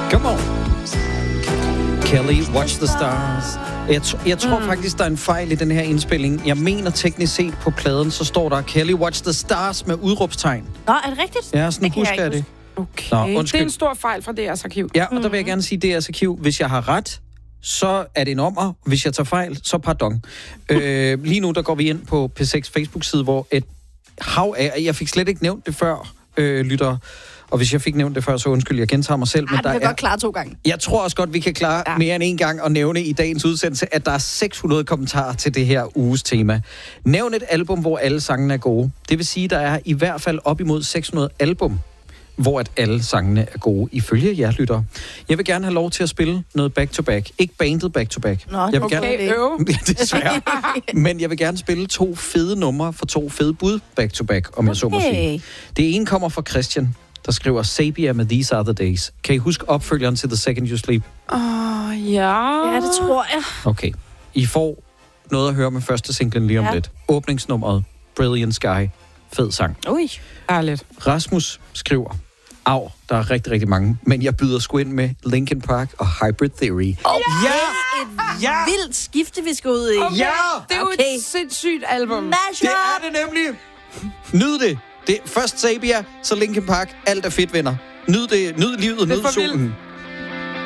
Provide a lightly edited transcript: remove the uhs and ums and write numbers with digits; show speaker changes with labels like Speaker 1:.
Speaker 1: Come on. Kelly, Watch the Stars. Jeg tror faktisk, der er en fejl i den her indspilling. Jeg mener teknisk set på pladen, så står der Kelly, Watch the Stars med udråbstegn.
Speaker 2: Nå, er det rigtigt?
Speaker 1: Ja, sådan husker jeg det.
Speaker 3: Okay,
Speaker 1: Nå,
Speaker 3: det er en stor fejl fra DR's arkiv.
Speaker 1: Ja, og der vil jeg gerne sige, DR's arkiv, hvis jeg har ret, så er det en ommer. Hvis jeg tager fejl, så pardon. Lige nu, der går vi ind på P6 Facebook-side, hvor et hav af... Jeg fik slet ikke nævnt det før, lytter. Og hvis jeg fik nævnt det før, så undskyld, jeg gentager mig selv.
Speaker 2: Men der kan godt klare 2 gange.
Speaker 1: Jeg tror også godt, vi kan klare mere end 1 gang at nævne i dagens udsendelse, at der er 600 kommentarer til det her uges tema. Nævn et album, hvor alle sangene er gode. Det vil sige, der er i hvert fald op imod 600 album, hvor at alle sangene er gode, ifølge jer lyttere. Jeg vil gerne have lov til at spille noget back-to-back. Ikke bandet back-to-back.
Speaker 2: Nå,
Speaker 1: jeg vil
Speaker 2: okay.
Speaker 1: gerne... Desværre. Men jeg vil gerne spille 2 fede numre for 2 fede bud back-to-back, om jeg så må sige. Det ene kommer fra Christian, der skriver Sabia med These Are The Days. Kan I huske opfølgeren til The Second You Sleep?
Speaker 3: Ja.
Speaker 2: Ja, det tror jeg.
Speaker 1: Okay. I får noget at høre med første singlen lige om lidt. Åbningsnummeret, Brilliant Sky. Fed sang.
Speaker 2: Ui.
Speaker 3: Ærligt.
Speaker 1: Rasmus skriver, der er rigtig, rigtig mange, men jeg byder sgu ind med Linkin Park og Hybrid Theory.
Speaker 2: Et vildt skifte, vi skal ud i.
Speaker 3: Okay. Ja! Det er jo et sindssygt album.
Speaker 1: Det er det nemlig. Nyd det. Først Sabia, så Linkin Park. Alt er fedt, venner. Nyd det. Nyd livet, nyd solen.